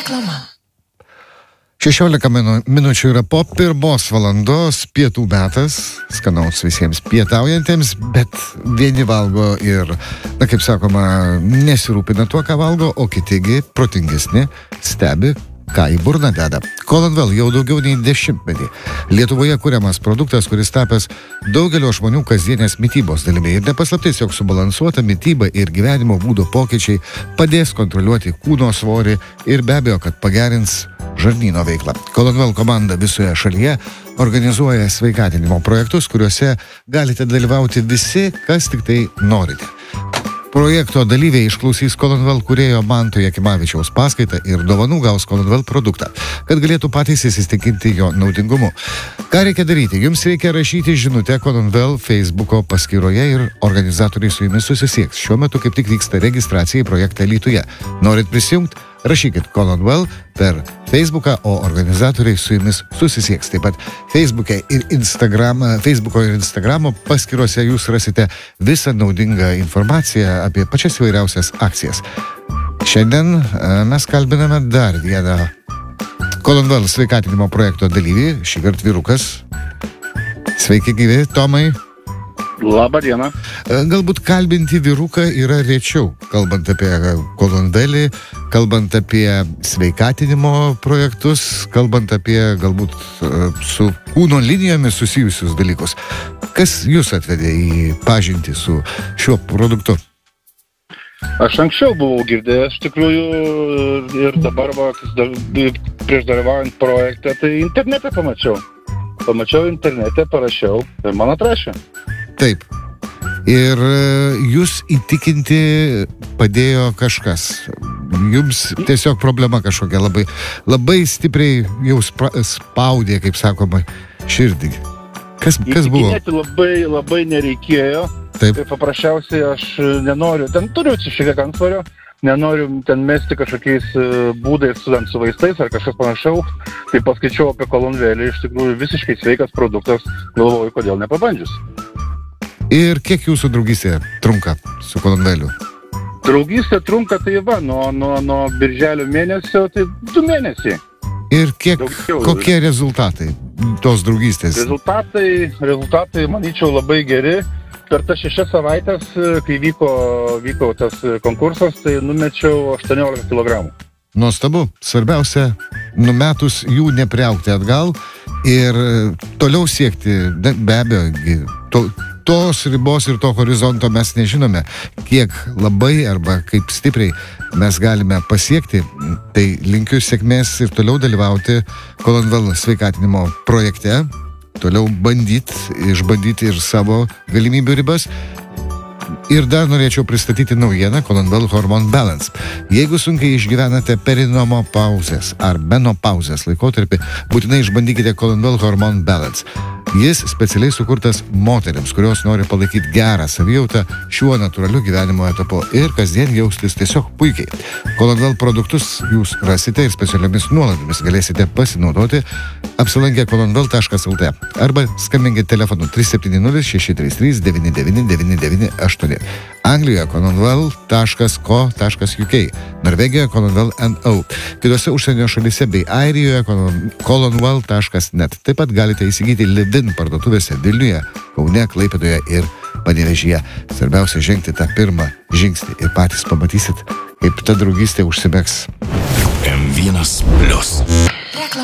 Reklama. 16 minučių yra po 1 valandos, pietų metas, skanaus visiems pietaujantiems, bet vieni valgo ir, kaip sakoma, nesirūpina tuo, ką valgo, o kitigi protingesni stebi, ką į burną deda. Colonwell jau daugiau nei 10 metį. Lietuvoje kuriamas produktas, kuris tapęs daugelio žmonių kasdienės mitybos dalimi. Ir nepaslaptis, jog subalansuota mityba ir gyvenimo būdo pokyčiai padės kontroliuoti kūno svorį ir be abejo, kad pagerins žarnyno veiklą. Colonwell komanda visoje šalyje organizuoja sveikatinimo projektus, kuriuose galite dalyvauti visi, kas tik tai norite. Projekto dalyviai išklausys Colonwell kūrėjo Manto Jakimavičiaus paskaitą ir dovanų gaus Colonwell produktą, kad galėtų patys įsitikinti jo naudingumu. Ką reikia daryti? Jums reikia rašyti žinutę Colonwell Facebooko paskyroje ir organizatoriai su jumis susisieks. Šiuo metu kaip tik vyksta registracija į projektą Alytuje. Norit prisijungti? Rašykit Colonwell per Facebooką, o organizatoriai su jumis susisieks. Taip pat Facebooko ir Instagramo paskyrose jūs rasite visą naudingą informaciją apie pačias įvairiausias akcijas. Šiandien mes kalbiname dar vieną Colonwell sveikatinimo projekto dalyvį, šįkart vyrukas. Sveiki gyvi, Tomai. Labą dieną. Galbūt kalbinti vyruką yra rečiau, kalbant apie Colonwellį, kalbant apie sveikatinimo projektus, kalbant apie galbūt su kūno linijomis susijusius dalykus. Kas jūs atvedė į pažintį su šiuo produktu? Aš anksčiau buvau girdėjęs, iš tikrųjų, ir dabar, prieš dalyvaujant projekte, tai internete pamačiau. Pamačiau internete, parašiau ir man atrašė. Taip. Ir jūs įtikinti padėjo kažkas. Jums tiesiog problema kažkokia labai stipriai jau spaudė, kaip sakoma, širdį. Kas buvo? Įtikinėti labai nereikėjo. Taip. Tai paprasčiausiai aš nenoriu, ten turiu šiek tiek antsvorio, nenoriu ten mesti kažkokiais būdais su vaistais ar kažkas panašaus. Tai paskaičiau apie Colonwellį, iš tikrųjų visiškai sveikas produktas, galvoju, kodėl nepabandžius. Ir kiek jūsų draugystė trunka su Colonwelliu? Draugystė trunka tai nuo birželio mėnesio, tai 2 mėnesiai. Ir kokie rezultatai tos draugystės? Rezultatai, manyčiau, labai geri. Per tas 6 savaitės, kai vyko tas konkursas, tai numečiau 18 kg. Nuostabu. Svarbiausia, numetus jų nepriaugti atgal ir toliau siekti, be abejo, tos ribos ir to horizonto mes nežinome, kiek labai arba kaip stipriai mes galime pasiekti. Tai linkiu sėkmės ir toliau dalyvauti Colonwell sveikatinimo projekte, toliau išbandyti ir savo galimybių ribas. Ir dar norėčiau pristatyti naujieną Colonwell Hormone Balance. Jeigu sunkiai išgyvenate perimenopauzės ar menopauzės laikotarpį, būtinai išbandykite Colonwell Hormone Balance. Jis specialiai sukurtas moterims, kurios nori palaikyti gerą savijautą šiuo natūraliu gyvenimo etapu ir kasdien jaustis tiesiog puikiai. Colonwell produktus jūs rasite ir specialiomis nuolaidomis galėsite pasinaudoti apsilankę colonwell.lt arba skambinkite telefonu 370-633-99998. Anglijoje colonwell.co.uk, Norvegijoje colonwell.no, kitose užsienio šalyse bei Airijoje colonwell.net. Taip pat galite įsigyti Livin parduotuvėse Vilniuje, Kaune, Klaipėdoje ir Panevėžyje. Svarbiausia žengti tą pirmą žingsnį ir patys pamatysit, kaip ta draugystė užsimegs. M1+.